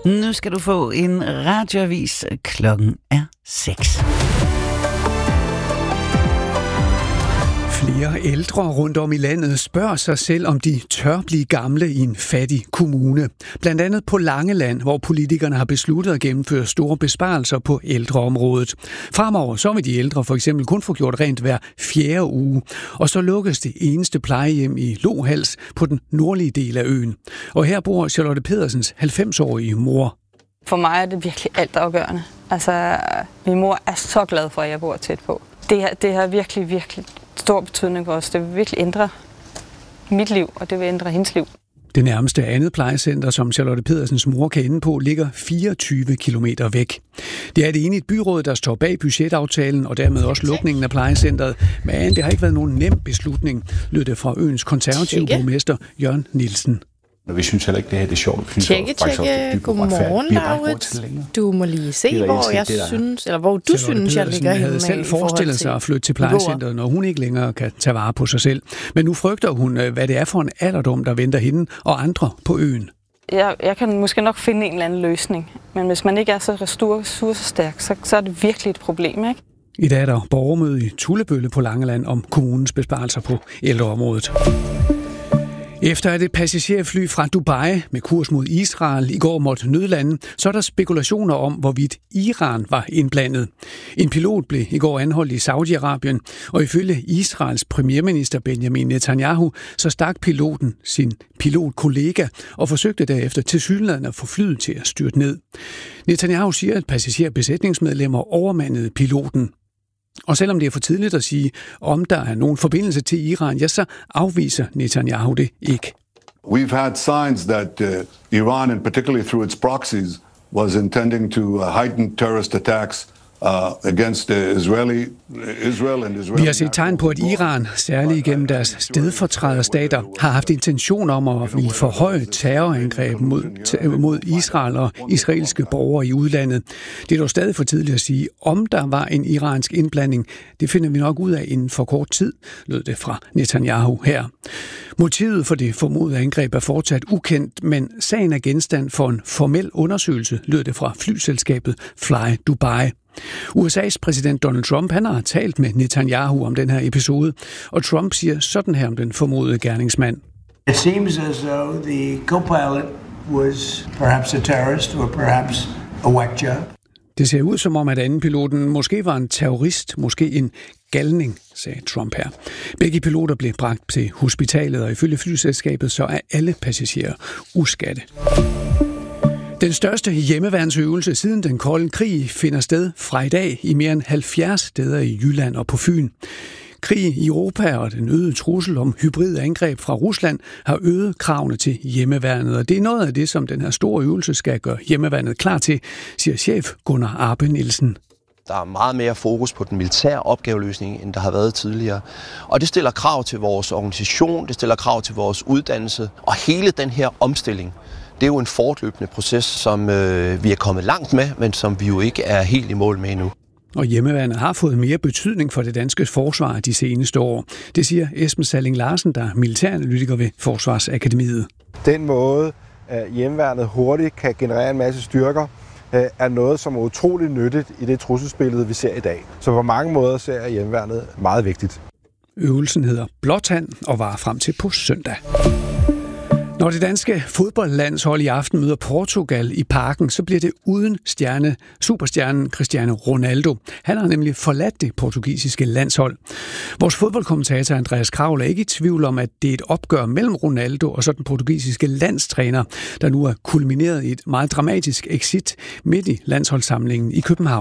Nu skal du få en radioavis. Klokken er 6. Flere ældre rundt om i landet spørger sig selv, om de tør blive gamle i en fattig kommune. Blandt andet på Langeland, hvor politikerne har besluttet at gennemføre store besparelser på ældreområdet. Fremover så vil de ældre for eksempel kun få gjort rent hver 4. uge. Og så lukkes det eneste plejehjem i Lohals på den nordlige del af øen. Og her bor Charlotte Pedersens 90-årige mor. For mig er det virkelig altafgørende. Altså, min mor er så glad for, at jeg bor tæt på. Det har virkelig stor betydning for os. Det vil virkelig ændre mit liv, og det vil ændre hendes liv. Det nærmeste andet plejecenter, som Charlotte Pedersens mor kan ende på, ligger 24 kilometer væk. Det er et enigt byråd, der står bag budgetaftalen og dermed også lukningen af plejecentret. Men det har ikke været nogen nem beslutning, lød det fra øens konservative borgmester Jørgen Nielsen. Vi synes heller ikke, det her er sjovt. Tjekke. Godmorgen, Laurits. Du må lige se, hvor jeg synes, eller hvor du synes, jeg ligger henne. Havde selv forestillet sig at flytte til plejecentret, når hun ikke længere kan tage vare på sig selv. Men nu frygter hun, hvad det er for en alderdom, der venter hende og andre på øen. Jeg kan måske nok finde en eller anden løsning, men hvis man ikke er så ressourcestærk, så er det virkelig et problem, ikke? I dag er der borgermøde i Tullebølle på Langeland om kommunens besparelser på ældreområdet. Efter at et passagerfly fra Dubai med kurs mod Israel i går måtte nødlande, så er der spekulationer om, hvorvidt Iran var indblandet. En pilot blev i går anholdt i Saudi-Arabien, og ifølge Israels premierminister Benjamin Netanyahu, så stak piloten sin pilotkollega og forsøgte derefter tilsyneladende at få flyet til at styrte ned. Netanyahu siger, at passagerbesætningsmedlemmer overmandede piloten. Og selvom det er for tidligt at sige, om der er nogen forbindelse til Iran, ja, så afviser Netanyahu det ikke. We've had signs that Iran, and particularly through its proxies, was intending to heighten terrorist attacks against Israel and Israel. Vi har set tegn på, at Iran, særligt gennem deres stedfortræderstater, har haft intention om at ville forhøje terrorangreb mod Israel og israelske borgere i udlandet. Det er dog stadig for tidligt at sige, om der var en iransk indblanding. Det finder vi nok ud af inden for kort tid, lød det fra Netanyahu her. Motivet for det formodede angreb er fortsat ukendt, men sagen er genstand for en formel undersøgelse, lød det fra flyselskabet Fly Dubai. USA's præsident Donald Trump, han har talt med Netanyahu om den her episode, og Trump siger sådan her om den formodede gerningsmand. It seems as though the co-pilot was perhaps a terrorist or perhaps a whack job. Det ser ud som om, at anden piloten måske var en terrorist, måske en galning, sagde Trump her. Begge piloter blev bragt til hospitalet, og ifølge flyselskabet så er alle passagerer uskadte. Den største hjemmeværnsøvelse siden den kolde krig finder sted fra i dag i mere end 70 steder i Jylland og på Fyn. Krig i Europa og den øgede trussel om hybride angreb fra Rusland har øget kravene til hjemmeværnet, og det er noget af det, som den her store øvelse skal gøre hjemmeværnet klar til, siger chef Gunnar Arpe Nielsen. Der er meget mere fokus på den militære opgaveløsning, end der har været tidligere. Og det stiller krav til vores organisation, det stiller krav til vores uddannelse, og hele den her omstilling. Det er jo en fortløbende proces, som vi er kommet langt med, men som vi jo ikke er helt i mål med endnu. Og hjemmeværnet har fået mere betydning for det danske forsvar de seneste år. Det siger Esben Salling Larsen, der er militæranalytiker ved Forsvarsakademiet. Den måde, at hjemmeværnet hurtigt kan generere en masse styrker, er noget, som er utroligt nyttigt i det trusselsbillede, vi ser i dag. Så på mange måder ser jeg hjemmeværnet meget vigtigt. Øvelsen hedder Blåtand og varer frem til på søndag. Når det danske fodboldlandshold i aften møder Portugal i Parken, så bliver det uden superstjernen Cristiano Ronaldo. Han har nemlig forladt det portugisiske landshold. Vores fodboldkommentator Andreas Kravl er ikke i tvivl om, at det er et opgør mellem Ronaldo og så den portugisiske landstræner, der nu er kulmineret i et meget dramatisk exit midt i landsholdssamlingen i København.